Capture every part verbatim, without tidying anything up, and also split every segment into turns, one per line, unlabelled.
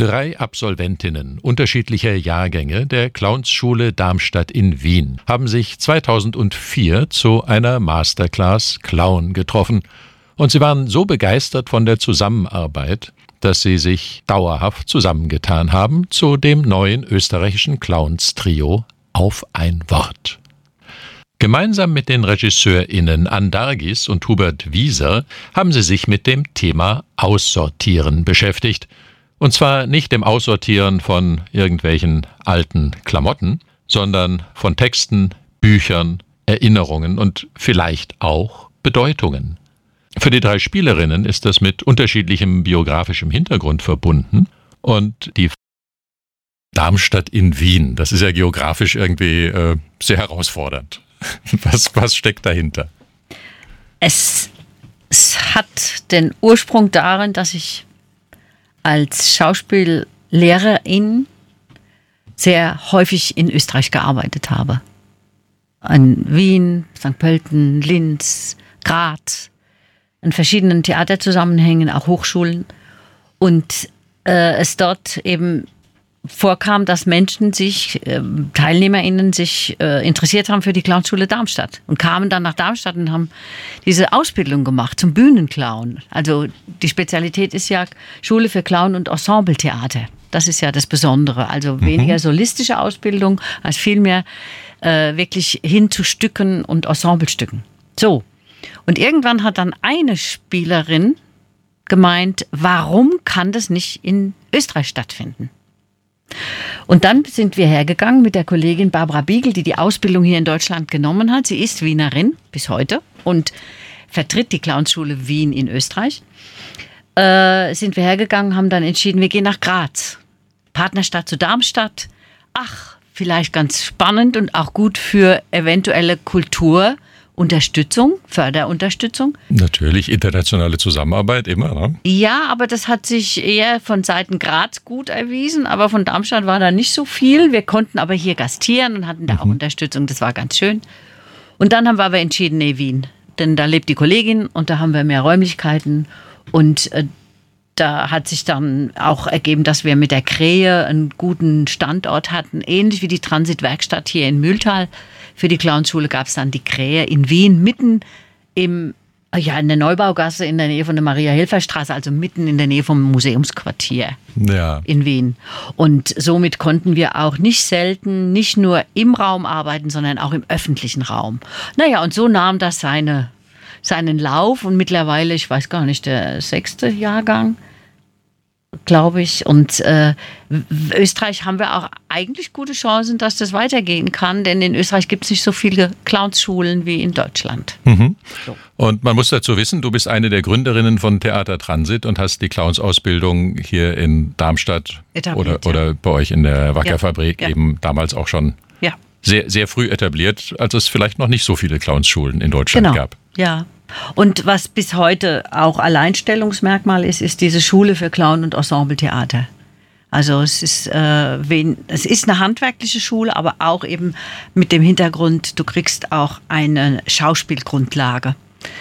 Drei Absolventinnen unterschiedlicher Jahrgänge der Clownsschule Darmstadt in Wien haben sich zweitausendvier zu einer Masterclass Clown getroffen. Und sie waren so begeistert von der Zusammenarbeit, dass sie sich dauerhaft zusammengetan haben zu dem neuen österreichischen Clowns-Trio Auf ein Wort. Gemeinsam mit den RegisseurInnen Ann Dargis und Hubert Wieser haben sie sich mit dem Thema Aussortieren beschäftigt. Und zwar nicht dem Aussortieren von irgendwelchen alten Klamotten, sondern von Texten, Büchern, Erinnerungen und vielleicht auch Bedeutungen. Für die drei Spielerinnen ist das mit unterschiedlichem biografischem Hintergrund verbunden. Und die Darmstadt in Wien, das ist ja geografisch irgendwie äh, sehr herausfordernd. Was, was steckt dahinter?
Es, es hat den Ursprung darin, dass ich als Schauspiellehrerin sehr häufig in Österreich gearbeitet habe. In Wien, Sankt Pölten, Linz, Graz, in verschiedenen Theaterzusammenhängen, auch Hochschulen. Und äh, es dort eben vorkam, dass Menschen sich, äh, TeilnehmerInnen sich äh, interessiert haben für die Clownschule Darmstadt und kamen dann nach Darmstadt und haben diese Ausbildung gemacht zum Bühnenclown. Also die Spezialität ist ja Schule für Clown- und Ensembletheater. Das ist ja das Besondere. Also weniger solistische Ausbildung, als vielmehr äh, wirklich hin zu Stücken und Ensemblestücken. So. Und irgendwann hat dann eine Spielerin gemeint, warum kann das nicht in Österreich stattfinden? Und dann sind wir hergegangen mit der Kollegin Barbara Biegel, die die Ausbildung hier in Deutschland genommen hat. Sie ist Wienerin bis heute und vertritt die Clownsschule Wien in Österreich. Äh, sind wir hergegangen, haben dann entschieden, wir gehen nach Graz. Partnerstadt zu Darmstadt. Ach, vielleicht ganz spannend und auch gut für eventuelle Kultur. Unterstützung, Förderunterstützung.
Natürlich, internationale Zusammenarbeit immer, ne?
Ja, aber das hat sich eher von Seiten Graz gut erwiesen, aber von Darmstadt war da nicht so viel. Wir konnten aber hier gastieren und hatten da mhm. auch Unterstützung, das war ganz schön. Und dann haben wir aber entschieden, nee, Wien, denn da lebt die Kollegin und da haben wir mehr Räumlichkeiten und äh, da hat sich dann auch ergeben, dass wir mit der Krähe einen guten Standort hatten, ähnlich wie die Transitwerkstatt hier in Mühltal. Für die Clownschule gab es dann die Krähe in Wien, mitten im, ja, in der Neubaugasse in der Nähe von der Maria-Hilfer-Straße, also mitten in der Nähe vom Museumsquartier ja. in Wien. Und somit konnten wir auch nicht selten, nicht nur im Raum arbeiten, sondern auch im öffentlichen Raum. Naja, und so nahm das seine, seinen Lauf und mittlerweile, ich weiß gar nicht, der sechste Jahrgang, glaube ich. Und äh, Österreich haben wir auch eigentlich gute Chancen, dass das weitergehen kann, denn in Österreich gibt es nicht so viele Clownsschulen wie in Deutschland.
Mhm. So. Und man muss dazu wissen, du bist eine der Gründerinnen von Theater Transit und hast die Clownsausbildung hier in Darmstadt etabliert, oder, ja. oder bei euch in der Wackerfabrik ja. Ja. eben damals auch schon ja. sehr, sehr früh etabliert, als es vielleicht noch nicht so viele Clownsschulen in Deutschland
genau.
gab.
Ja. Und was bis heute auch Alleinstellungsmerkmal ist, ist diese Schule für Clown- und Ensembletheater. Also es ist, äh, wen, es ist eine handwerkliche Schule, aber auch eben mit dem Hintergrund, du kriegst auch eine Schauspielgrundlage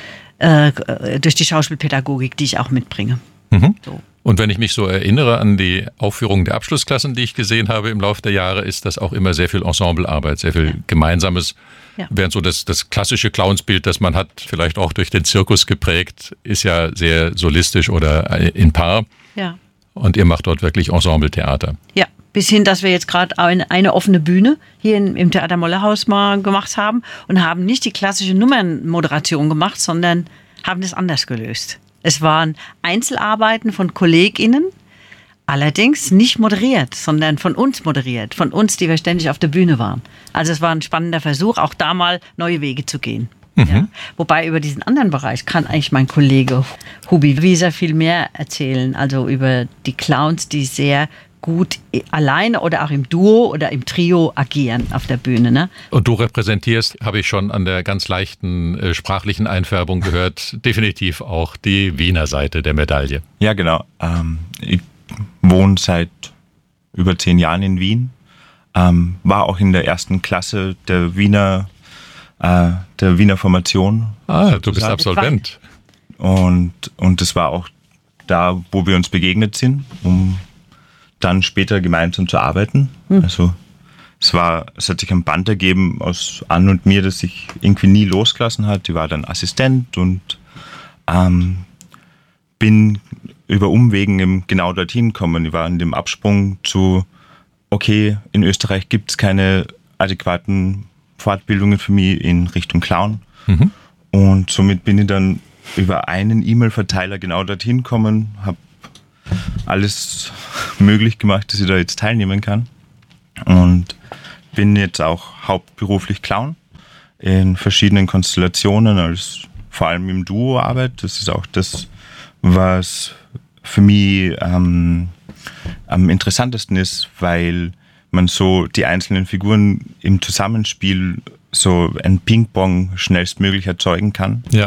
äh, durch die Schauspielpädagogik, die ich auch mitbringe.
Mhm. So. Und wenn ich mich so erinnere an die Aufführungen der Abschlussklassen, die ich gesehen habe im Laufe der Jahre, ist das auch immer sehr viel Ensemblearbeit, sehr viel ja. Gemeinsames. Ja. Während so das, das klassische Clownsbild, das man hat, vielleicht auch durch den Zirkus geprägt, ist ja sehr solistisch oder in Paar.
Ja.
Und ihr macht dort wirklich Ensembletheater.
Ja, bis hin, dass wir jetzt gerade eine, eine offene Bühne hier in, im Theater Mollerhaus mal gemacht haben und haben nicht die klassische Nummernmoderation gemacht, sondern haben das anders gelöst. Es waren Einzelarbeiten von KollegInnen, allerdings nicht moderiert, sondern von uns moderiert, von uns, die wir ständig auf der Bühne waren. Also es war ein spannender Versuch, auch da mal neue Wege zu gehen. Mhm. Ja? Wobei über diesen anderen Bereich kann eigentlich mein Kollege Hubi Wieser viel mehr erzählen, also über die Clowns, die sehr gut alleine oder auch im Duo oder im Trio agieren auf der Bühne. Ne?
Und du repräsentierst, habe ich schon an der ganz leichten äh, sprachlichen Einfärbung gehört, definitiv auch die Wiener Seite der Medaille.
Ja, genau. Ähm, ich wohne seit über zehn Jahren in Wien, ähm, war auch in der ersten Klasse der Wiener, äh, der Wiener Formation.
Ah, sozusagen. Du bist Absolvent.
Und, und das war auch da, wo wir uns begegnet sind, um dann später gemeinsam zu arbeiten.
Hm.
Also es war, es hat sich ein Band ergeben aus Anne und mir, das sich irgendwie nie losgelassen hat. Die war dann Assistent und ähm, bin über Umwegen eben genau dorthin gekommen. Ich war in dem Absprung zu, okay, in Österreich gibt es keine adäquaten Fortbildungen für mich in Richtung Clown.
Mhm.
Und somit bin ich dann über einen E-Mail-Verteiler genau dorthin gekommen, habe alles möglich gemacht, dass ich da jetzt teilnehmen kann. Und bin jetzt auch hauptberuflich Clown in verschiedenen Konstellationen, als vor allem im Duo-Arbeit. Das ist auch das, was für mich ähm, am interessantesten ist, weil man so die einzelnen Figuren im Zusammenspiel so ein Ping-Pong schnellstmöglich erzeugen kann.
Ja.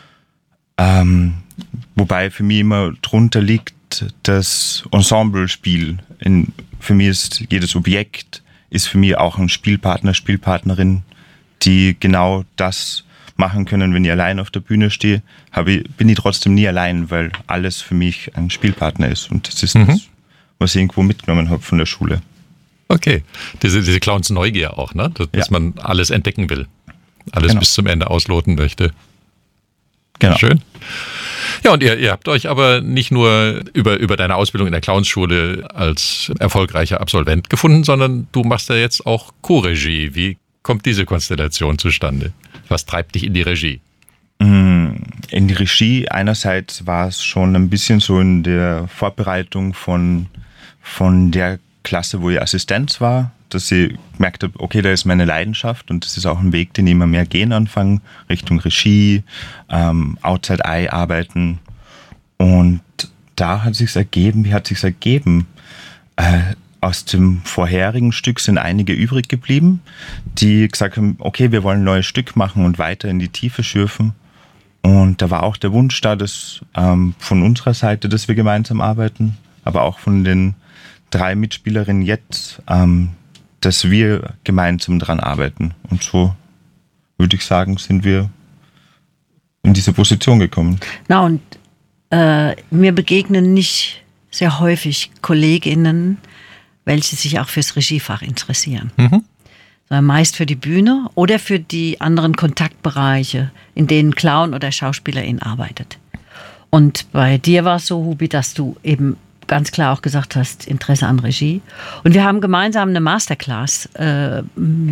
Ähm, wobei für mich immer drunter liegt das Ensemble-Spiel. In, für mich ist jedes Objekt ist für mich auch ein Spielpartner, Spielpartnerin, die genau das machen können. Wenn ich allein auf der Bühne stehe, habe ich, bin ich trotzdem nie allein, weil alles für mich ein Spielpartner ist. Und das ist
Mhm.
das, was ich irgendwo mitgenommen habe von der Schule.
Okay, diese, diese Clowns-Neugier auch, ne? Dass, dass
Ja.
man alles entdecken will, alles
Genau.
bis zum Ende ausloten möchte.
Genau.
Schön. Ja, und ihr, ihr habt euch aber nicht nur über, über deine Ausbildung in der Clownsschule als erfolgreicher Absolvent gefunden, sondern du machst ja jetzt auch Co-Regie. Wie kommt diese Konstellation zustande? Was treibt dich in die Regie?
In die Regie einerseits war es schon ein bisschen so in der Vorbereitung von, von der Klasse, wo ich Assistenz war, dass ich gemerkt habe, okay, da ist meine Leidenschaft und das ist auch ein Weg, den ich immer mehr gehen anfange, Richtung Regie, ähm, Outside Eye arbeiten. Und da hat sich's ergeben, wie hat sich's ergeben? Äh, aus dem vorherigen Stück sind einige übrig geblieben, die gesagt haben, okay, wir wollen ein neues Stück machen und weiter in die Tiefe schürfen. Und da war auch der Wunsch da, dass ähm, von unserer Seite, dass wir gemeinsam arbeiten, aber auch von den drei Mitspielerinnen jetzt, ähm, dass wir gemeinsam dran arbeiten. Und so würde ich sagen, sind wir in diese Position gekommen.
Na, und äh, mir begegnen nicht sehr häufig KollegInnen, welche sich auch fürs Regiefach interessieren.
Mhm.
Sondern meist für die Bühne oder für die anderen Kontaktbereiche, in denen Clown oder Schauspielerin arbeitet. Und bei dir war es so, Hubi, dass du eben ganz klar auch gesagt hast, Interesse an Regie. Und wir haben gemeinsam eine Masterclass, äh,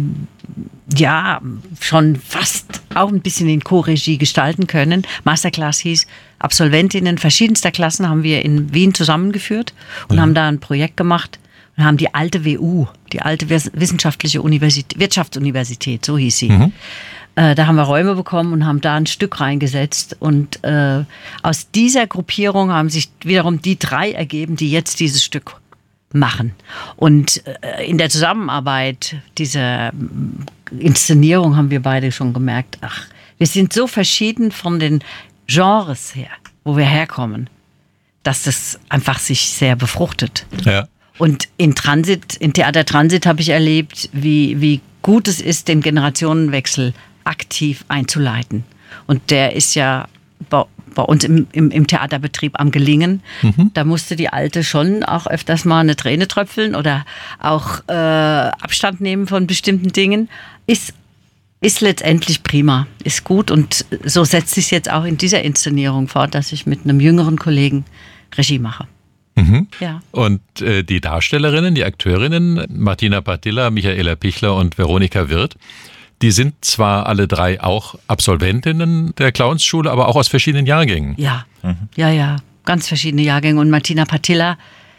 ja, schon fast auch ein bisschen in Co-Regie gestalten können. Masterclass hieß, Absolventinnen verschiedenster Klassen haben wir in Wien zusammengeführt und mhm. haben da ein Projekt gemacht und haben die alte W U, die alte Wissenschaftliche Universität, Wirtschaftsuniversität, so hieß sie. Mhm. Äh, da haben wir Räume bekommen und haben da ein Stück reingesetzt. Und äh, aus dieser Gruppierung haben sich wiederum die drei ergeben, die jetzt dieses Stück machen. Und äh, in der Zusammenarbeit dieser Inszenierung haben wir beide schon gemerkt, ach, wir sind so verschieden von den Genres her, wo wir herkommen, dass das einfach sich sehr befruchtet.
Ja.
Und in Transit, in Theater Transit habe ich erlebt, wie, wie gut es ist, den Generationenwechsel aktiv einzuleiten. Und der ist ja bei, bei uns im, im, im Theaterbetrieb am Gelingen. Mhm. Da musste die Alte schon auch öfters mal eine Träne tröpfeln oder auch äh, Abstand nehmen von bestimmten Dingen. Ist, ist letztendlich prima, ist gut. Und so setzt sich jetzt auch in dieser Inszenierung fort, dass ich mit einem jüngeren Kollegen Regie mache.
Mhm.
Ja.
Und äh, die Darstellerinnen, die Akteurinnen, Martina Partilla, Michaela Pichler und Veronika Wirth, die sind zwar alle drei auch Absolventinnen der Clownsschule, aber auch aus verschiedenen Jahrgängen.
Ja, mhm. ja, ja, ganz verschiedene Jahrgänge. Und Martina Partilla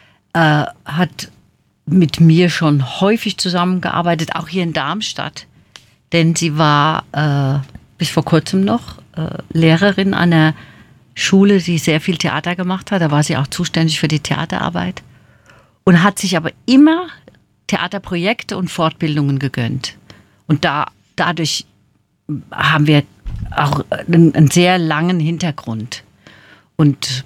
äh, hat mit mir schon häufig zusammengearbeitet, auch hier in Darmstadt. Denn sie war äh, bis vor kurzem noch äh, Lehrerin an einer Schule, die sehr viel Theater gemacht hat. Da war sie auch zuständig für die Theaterarbeit. Und hat sich aber immer Theaterprojekte und Fortbildungen gegönnt. Und da Dadurch haben wir auch einen, einen sehr langen Hintergrund. Und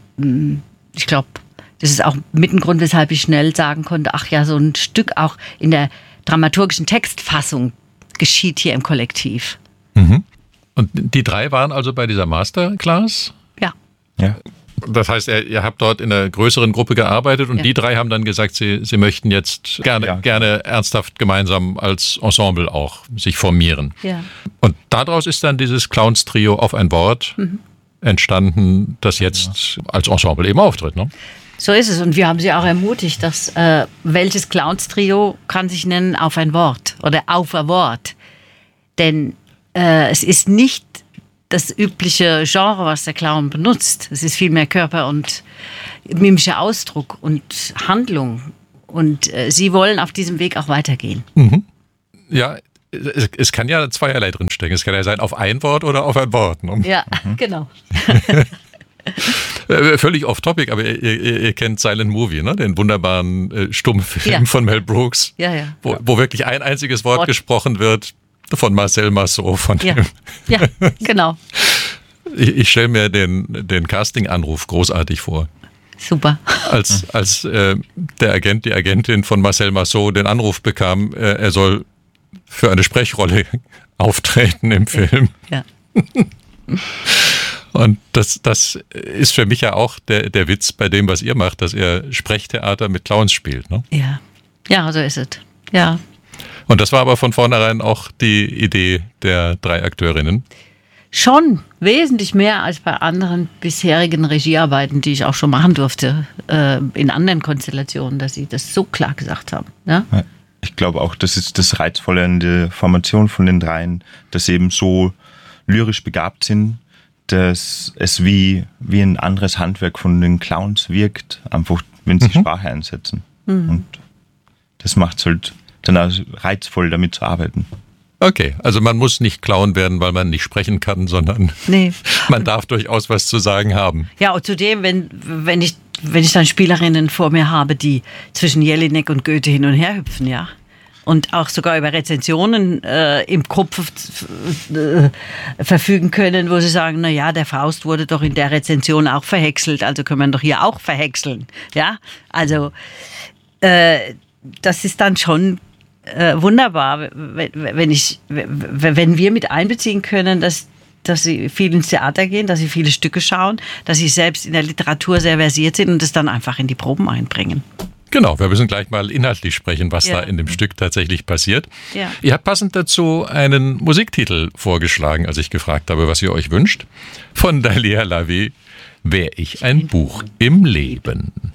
ich glaube, das ist auch mit ein Grund, weshalb ich schnell sagen konnte, ach ja, so ein Stück auch in der dramaturgischen Textfassung geschieht hier im Kollektiv.
Mhm. Und die drei waren also bei dieser Masterclass?
Ja.
Ja.
Das heißt, ihr habt dort in einer größeren Gruppe gearbeitet und
Ja.
die drei haben dann gesagt, sie, sie möchten jetzt gerne,
Ja.
gerne ernsthaft gemeinsam als Ensemble auch sich formieren.
Ja.
Und daraus ist dann dieses Clowns-Trio auf ein Wort
Mhm.
entstanden, das jetzt als Ensemble eben auftritt. Ne?
So ist es. Und wir haben sie auch ermutigt, dass äh, welches Clowns-Trio kann sich nennen auf ein Wort oder auf ein Wort. Denn äh, es ist nicht das übliche Genre, was der Clown benutzt. Es ist vielmehr Körper und mimischer Ausdruck und Handlung. Und äh, sie wollen auf diesem Weg auch weitergehen.
Ja, es, es kann ja zweierlei drinstecken. Es kann ja sein auf ein Wort oder auf ein Wort. Ne?
Ja, genau.
Äh, Völlig off-topic, aber ihr, ihr, ihr kennt Silent Movie, ne? Den wunderbaren äh, Stummfilm
Ja.
von Mel Brooks,
Ja, ja.
wo, wo wirklich ein einziges Wort,
Wort.
gesprochen wird von Marcel Marceau. Von
Ja,
dem.
ja, genau.
Ich, ich stelle mir den, den Casting-Anruf großartig vor.
Super.
Als, als äh, der Agent, die Agentin von Marcel Marceau den Anruf bekam, äh, er soll für eine Sprechrolle auftreten im Film.
Ja.
Und das, das ist für mich ja auch der, der Witz bei dem, was ihr macht, dass ihr Sprechtheater mit Clowns spielt. Ne?
Ja. Ja, so ist es. Ja.
Und das war aber von vornherein auch die Idee der drei Akteurinnen.
Schon wesentlich mehr als bei anderen bisherigen Regiearbeiten, die ich auch schon machen durfte, äh, in anderen Konstellationen, dass sie das so klar gesagt haben. Ja?
Ich glaube auch, das ist das Reizvolle an der Formation von den dreien, dass sie eben so lyrisch begabt sind, dass es wie, wie ein anderes Handwerk von den Clowns wirkt, einfach wenn sie
Mhm.
Sprache einsetzen. Und das macht es halt dann auch reizvoll, damit zu arbeiten.
Okay, also man muss nicht Clown werden, weil man nicht sprechen kann, sondern
Nee.
man darf durchaus was zu sagen haben.
Ja, und zudem, wenn, wenn, ich, wenn ich dann Spielerinnen vor mir habe, die zwischen Jelinek und Goethe hin und her hüpfen, ja. Und auch sogar über Rezensionen äh, im Kopf äh, verfügen können, wo sie sagen, na ja, der Faust wurde doch in der Rezension auch verhäckselt, also können wir ihn doch hier auch verhäckseln. Ja, also äh, das ist dann schon äh, wunderbar, wenn, wenn, ich, wenn wir mit einbeziehen können, dass, dass sie viel ins Theater gehen, dass sie viele Stücke schauen, dass sie selbst in der Literatur sehr versiert sind und das dann einfach in die Proben einbringen.
Genau, wir müssen gleich mal inhaltlich sprechen, was
Ja.
da in dem Stück tatsächlich passiert.
Ja.
Ihr habt passend dazu einen Musiktitel vorgeschlagen, als ich gefragt habe, was ihr euch wünscht. Von Dalia Lavi, Wär ich ein Buch im Leben.